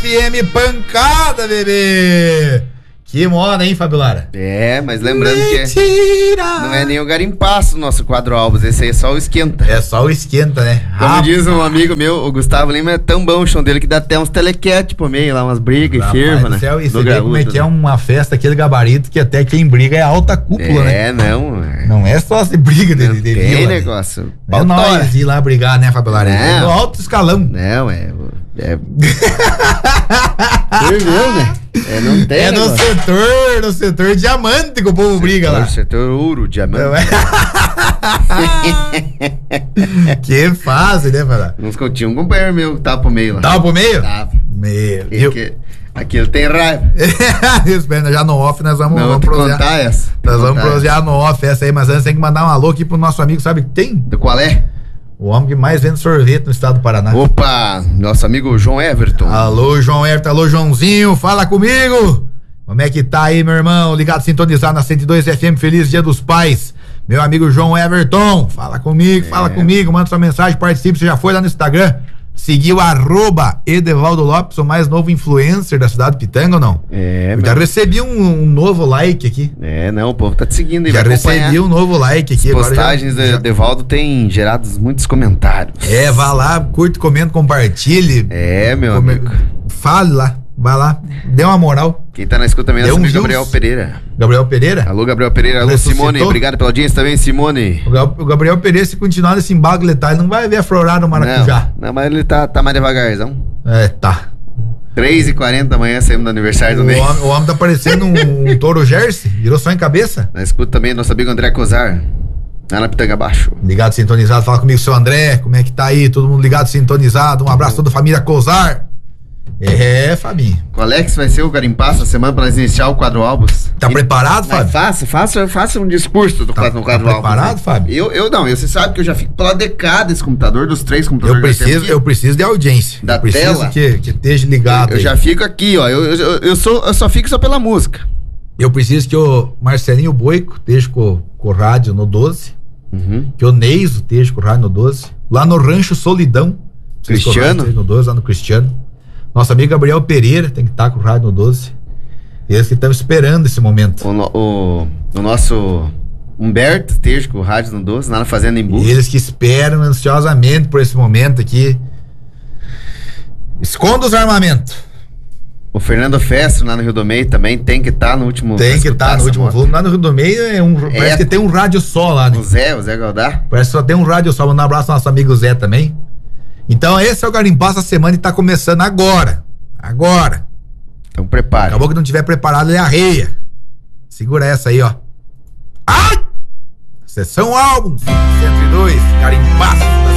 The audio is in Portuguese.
FM Pancada, bebê! Que moda, hein, Fabiolara? É, mas lembrando que não é nem o garimpaço o nosso quadro álbuns, esse aí é só o esquenta. É só o esquenta, né? Como diz um amigo meu, o Gustavo Lima, é tão bom o chão dele que dá até uns telequete por meio lá, umas brigas e firma, né? E você vê como é que é uma festa, aquele gabarito, que até quem briga é alta cúpula, né? Não é só se briga dele. Tem negócio. Não é nós ir lá brigar, né, Fabiolara? É no alto escalão. Não, Perdeu, né? Não tem. É no setor diamante que o povo briga lá. Setor ouro, diamante. Que fácil, né, Fabiolara? Tinha um companheiro meu que tava pro meio lá. Tava pro meio? Tava. Meu. Aqui ele tem raiva. Espera, já no off nós vamos contar essa. Nós vamos prosear no off essa aí, mas antes tem que mandar um alô aqui pro nosso amigo, sabe quem? Do qual é? O homem que mais vende sorvete no estado do Paraná. Opa, nosso amigo João Everton. Alô, João Everton, alô, Joãozinho, fala comigo. Como é que tá aí, meu irmão? Ligado, sintonizado na 102 FM, feliz Dia dos Pais. Meu amigo João Everton, fala comigo, manda sua mensagem, participe, você já foi lá no Instagram? Seguiu @Edevaldo Lopes, o mais novo influencer da cidade de Pitanga ou não? Eu já recebi um novo like aqui. O povo tá te seguindo. Já recebi um novo like aqui. As postagens de Edevaldo têm gerado muitos comentários. Vá lá, curte, comenta, compartilhe. Meu amigo. Fale lá, vai lá, dê uma moral. Quem tá na escuta também é o Gabriel Pereira. Gabriel Pereira? Alô, Gabriel Pereira. Alô, Simone. Obrigado pela audiência também, Simone. O Gabriel Pereira, se continuar nesse embalo letal, ele não vai ver aflorar no maracujá. Não, mas ele tá mais devagarzão. Tá. 3h40 da manhã, saímos do aniversário do Ney. O homem tá parecendo um touro Jersey, virou só em cabeça. Na escuta também nosso amigo André Cozar, lá na Pitanga Abaixo. Ligado, sintonizado, fala comigo, seu André, como é que tá aí? Todo mundo ligado, sintonizado, um abraço a toda a família Cozar. Fabinho. Qual é que vai ser o garimpaço da semana pra nós iniciar o quadro álbuns? Tá preparado, Fábio? Faça um discurso no quadro álbuns. Tá preparado, Fábio? Eu não, você sabe que eu já fico pela decada desse computador, dos 3 computadores. Eu preciso de audiência. Da tela. Que esteja ligado. Eu já fico aqui, ó, eu só fico só pela música. Eu preciso que o Marcelinho Boico esteja com o rádio no 12, que o Neiso esteja com o rádio no 12, lá no Rancho Solidão. Cristiano? No 12, lá no Cristiano. Nosso amigo Gabriel Pereira tem que estar com o rádio no 12. Eles que estão esperando esse momento. O nosso Humberto esteja com o rádio no 12, lá na Fazenda Embu. Eles que esperam ansiosamente por esse momento aqui. Esconda os armamentos. O Fernando Festro lá no Rio do Meio também tem que estar no último. Tem que estar no último volume. Lá no Rio do Meio parece que tem um rádio só lá, né? O Zé Galdar. Parece que só tem um rádio só. Mandar um abraço ao nosso amigo Zé também. Então esse é o Garimpaço da semana e tá começando agora. Então prepara. Acabou que não tiver preparado, ele arreia. Segura essa aí, ó. Sessão álbuns 102, Garimpaço da